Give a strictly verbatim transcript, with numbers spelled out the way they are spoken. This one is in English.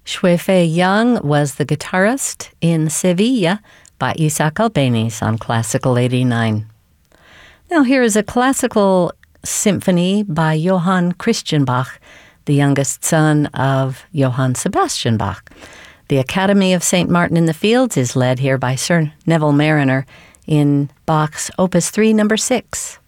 Xue Fei Young was the guitarist in Sevilla by Isaac Albéniz on Classical eighty-nine. Now here is a classical symphony by Johann Christian Bach, the youngest son of Johann Sebastian Bach. The Academy of Saint Martin in the Fields is led here by Sir Neville Marriner in Bach's Opus three, number six.